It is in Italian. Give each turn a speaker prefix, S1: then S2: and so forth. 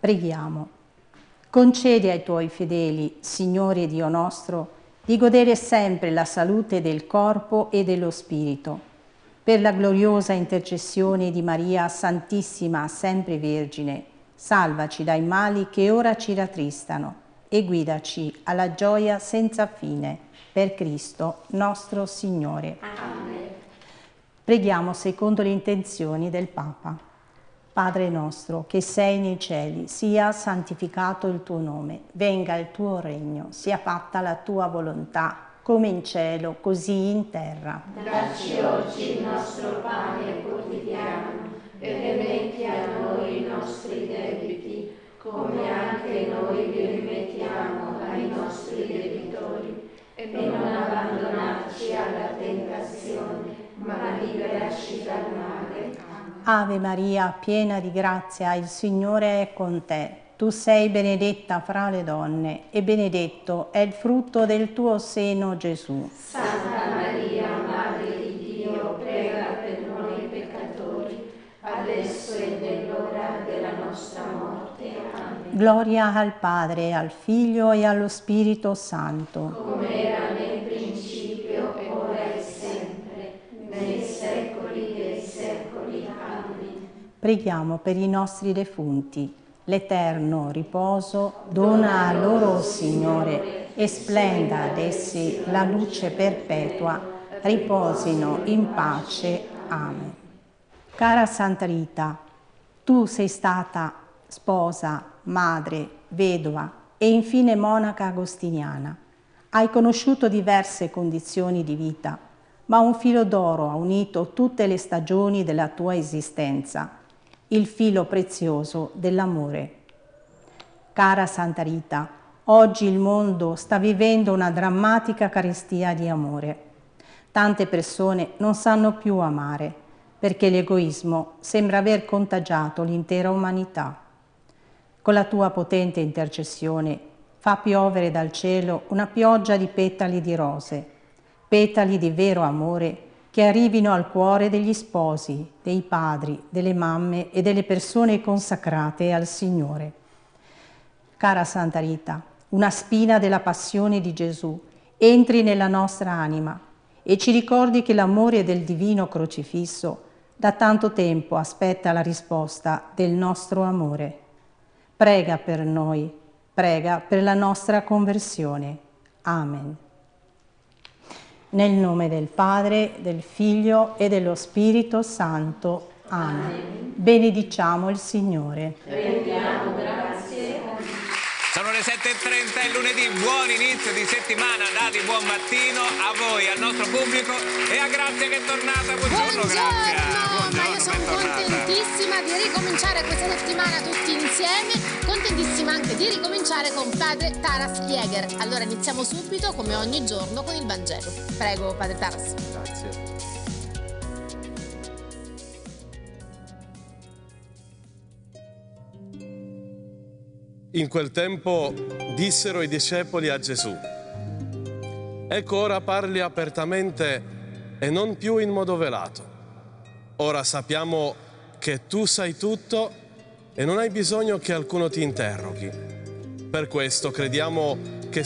S1: Preghiamo. Concedi ai tuoi fedeli, Signore Dio nostro, di godere sempre la salute del corpo e dello spirito. Per la gloriosa intercessione di Maria Santissima, sempre Vergine, salvaci dai mali che ora ci rattristano e guidaci alla gioia senza fine. Per Cristo nostro Signore.
S2: Amen.
S1: Preghiamo secondo le intenzioni del Papa. Padre nostro, che sei nei cieli, sia santificato il tuo nome, venga il tuo regno, sia fatta la tua volontà, come in cielo, così in terra.
S2: Dacci oggi il nostro pane quotidiano e rimetti a noi i nostri debiti, come anche noi li rimettiamo ai nostri debitori, e non abbandonarci alla tentazione, ma liberaci dal male.
S1: Ave Maria, piena di grazia, il Signore è con te. Tu sei benedetta fra le donne e benedetto è il frutto del tuo seno, Gesù.
S2: Santa Maria, Madre di Dio, prega per noi peccatori, adesso e nell'ora della nostra morte. Amen.
S1: Gloria al Padre, al Figlio e allo Spirito Santo.
S2: Come era nel principio, ora e sempre, nei secoli dei secoli. Amen.
S1: Preghiamo per i nostri defunti. L'eterno riposo dona a loro, Signore, e splenda ad essi la luce perpetua. Riposino in pace. Amen. Cara Santa Rita, tu sei stata sposa, madre, vedova e infine monaca agostiniana. Hai conosciuto diverse condizioni di vita, ma un filo d'oro ha unito tutte le stagioni della tua esistenza, il filo prezioso dell'amore. Cara Santa Rita, oggi il mondo sta vivendo una drammatica carestia di amore. Tante persone non sanno più amare, perché l'egoismo sembra aver contagiato l'intera umanità. Con la tua potente intercessione, fa piovere dal cielo una pioggia di petali di rose, petali di vero amore che arrivino al cuore degli sposi, dei padri, delle mamme e delle persone consacrate al Signore. Cara Santa Rita, una spina della passione di Gesù entri nella nostra anima e ci ricordi che l'amore del divino crocifisso da tanto tempo aspetta la risposta del nostro amore. Prega per noi, prega per la nostra conversione. Amen. Nel nome del Padre, del Figlio e dello Spirito Santo. Amen. Amen. Benediciamo il Signore.
S2: Rendiamo grazie.
S3: Sono le 7:30, è lunedì, buon inizio di settimana, dati buon mattino a voi, al nostro pubblico e a Grazia che è tornata. Buongiorno Grazia.
S4: Ma io sono contentissima di ricominciare questa settimana tutti insieme, contentissima anche di ricominciare con padre Taras Jäger. Allora iniziamo subito, come ogni giorno, con il Vangelo. Prego, padre Taras.
S3: Grazie.
S5: In quel tempo dissero i discepoli a Gesù: ecco, ora parli apertamente e non più in modo velato. Ora sappiamo che tu sai tutto e non hai bisogno che alcuno ti interroghi. Per questo crediamo